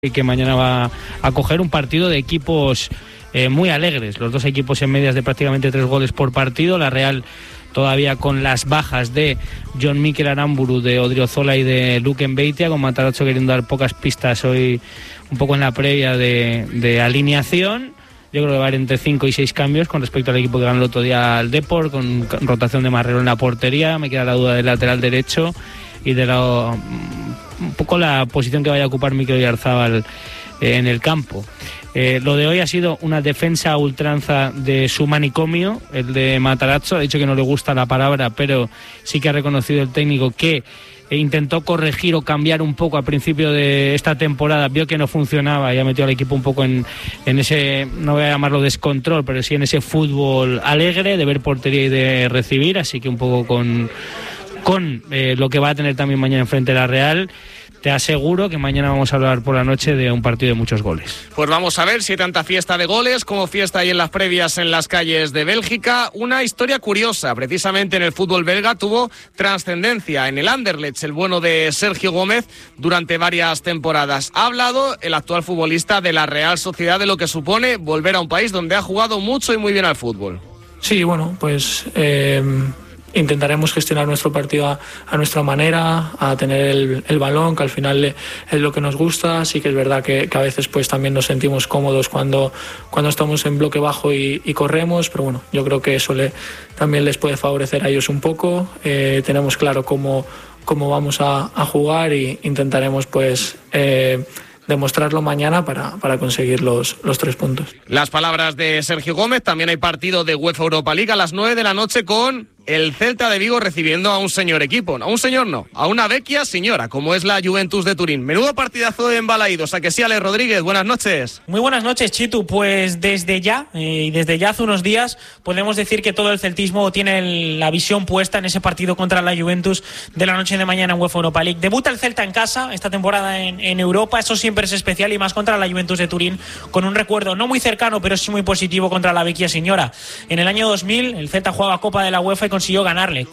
y que mañana va a coger un partido de equipos muy alegres, los dos equipos en medias de prácticamente 3 goles por partido. La Real todavía con las bajas de Jon Mikel Aramburu, de Odriozola y de Luke Mbeitia, con Matarazzo queriendo dar pocas pistas hoy un poco en la previa de alineación. Yo creo que va a haber entre 5 y 6 cambios con respecto al equipo que ganó el otro día al Depor, con rotación de Marrero en la portería. Me queda la duda del lateral derecho y de un poco la posición que vaya a ocupar Mikel Oyarzabal en el campo. Lo de hoy ha sido una defensa a ultranza de su manicomio, el de Matarazzo. Ha dicho que no le gusta la palabra, pero sí que ha reconocido el técnico que intentó corregir o cambiar un poco al principio de esta temporada, vio que no funcionaba y ha metido al equipo un poco en ese, no voy a llamarlo descontrol, pero sí en ese fútbol alegre de ver portería y de recibir, así que un poco con lo que va a tener también mañana enfrente la Real. Te aseguro que mañana vamos a hablar por la noche de un partido de muchos goles. Pues vamos a ver si hay tanta fiesta de goles como fiesta ahí en las previas en las calles de Bélgica. Una historia curiosa, precisamente en el fútbol belga tuvo trascendencia en el Anderlecht, el bueno de Sergio Gómez, durante varias temporadas. Ha hablado el actual futbolista de la Real Sociedad de lo que supone volver a un país donde ha jugado mucho y muy bien al fútbol. Sí, bueno, pues intentaremos gestionar nuestro partido a nuestra manera, a tener el balón, que al final es lo que nos gusta. Sí que es verdad que a veces pues también nos sentimos cómodos cuando estamos en bloque bajo y corremos, pero bueno, yo creo que eso también les puede favorecer a ellos un poco. Tenemos claro cómo vamos a jugar y intentaremos pues demostrarlo mañana para conseguir los 3 puntos. Las palabras de Sergio Gómez. También hay partido de UEFA Europa League a las 9 de la noche con el Celta de Vigo recibiendo a un señor equipo. A un señor no, a una vecchia señora, como es la Juventus de Turín. Menudo partidazo en Balaídos. ¿A que sí, Ale Rodríguez? Buenas noches. Muy buenas noches, Chitu. Pues desde ya hace unos días, podemos decir que todo el celtismo tiene la visión puesta en ese partido contra la Juventus de la noche de mañana en UEFA Europa League. Debuta el Celta en casa esta temporada en Europa. Eso siempre es especial, y más contra la Juventus de Turín, con un recuerdo no muy cercano, pero sí muy positivo, contra la vecchia señora. En el año 2000, el Celta jugaba Copa de la UEFA y consiguió ganarle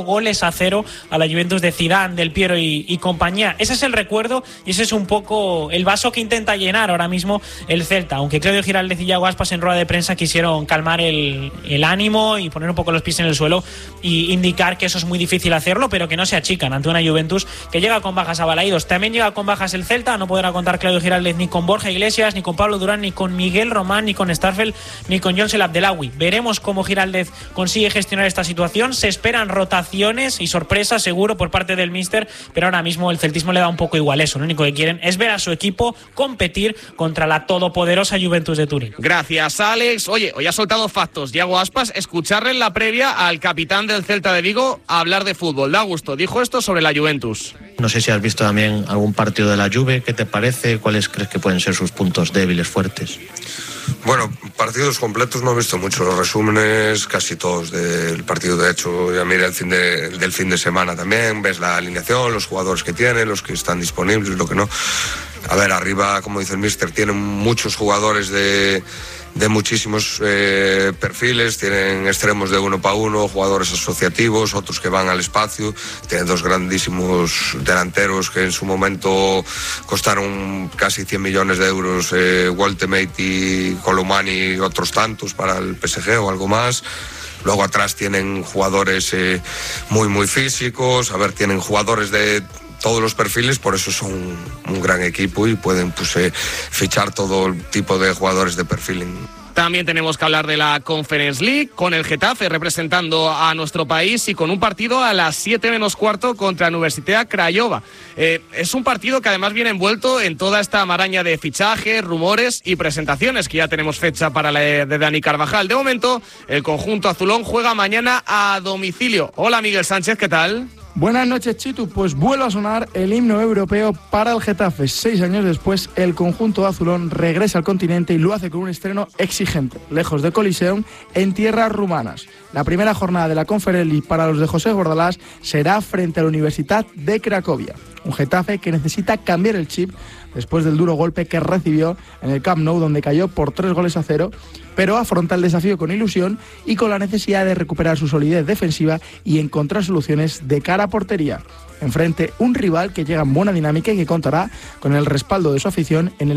4-0 a la Juventus de Zidane, Del Piero y compañía. Ese es el recuerdo y ese es un poco el vaso que intenta llenar ahora mismo el Celta, aunque Claudio Giraldez y Yago Aspas en rueda de prensa quisieron calmar el ánimo y poner un poco los pies en el suelo y indicar que eso es muy difícil hacerlo, pero que no se achican ante una Juventus que llega con bajas a Balaídos. También llega con bajas el Celta, no podrá contar Claudio Giraldez ni con Borja Iglesias, ni con Pablo Durán, ni con Miguel Román, ni con Starfel, ni con Jonsel Abdelawi. Veremos cómo Giraldez consigue gestionar esta situación. Se esperan rotaciones y sorpresas seguro por parte del míster, pero ahora mismo el celtismo le da un poco igual eso. Lo único que quieren es ver a su equipo competir contra la todopoderosa Juventus de Turín. Gracias, Alex. Oye, hoy ha soltado factos Yago Aspas. Escucharle en la previa al capitán del Celta de Vigo hablar de fútbol. Da gusto. Dijo esto sobre la Juventus. No sé si has visto también algún partido de la Juve. ¿Qué te parece? ¿Cuáles crees que pueden ser sus puntos débiles, fuertes? Bueno, partidos completos no he visto mucho, los resúmenes casi todos del partido. De hecho, ya mira del fin de semana también, ves la alineación, los jugadores que tienen, los que están disponibles, lo que no. A ver, arriba, como dice el míster, tienen muchos jugadores de muchísimos perfiles, tienen extremos de 1 para 1, jugadores asociativos, otros que van al espacio, tienen 2 grandísimos delanteros que en su momento costaron casi 100 millones de euros, Woltemate y Colomani y otros tantos para el PSG o algo más. Luego atrás tienen jugadores muy muy físicos, a ver, tienen jugadores de todos los perfiles, por eso son un gran equipo y pueden fichar todo tipo de jugadores de perfil. También tenemos que hablar de la Conference League, con el Getafe representando a nuestro país y con un partido a las 7 menos cuarto contra Universitatea Craiova. Es un partido que además viene envuelto en toda esta maraña de fichajes, rumores y presentaciones, que ya tenemos fecha para la de Dani Carvajal. De momento, el conjunto azulón juega mañana a domicilio. Hola, Miguel Sánchez, ¿qué tal? Buenas noches, Chitu. Pues vuelve a sonar el himno europeo para el Getafe. 6 años después, el conjunto azulón regresa al continente y lo hace con un estreno exigente, lejos de Coliseum, en tierras rumanas. La primera jornada de la Conference League para los de José Bordalás será frente a la Universitat de Cracovia. Un Getafe que necesita cambiar el chip después del duro golpe que recibió en el Camp Nou, donde cayó por 3-0, pero afronta el desafío con ilusión y con la necesidad de recuperar su solidez defensiva y encontrar soluciones de cara a portería. Enfrente, un rival que llega en buena dinámica y que contará con el respaldo de su afición en el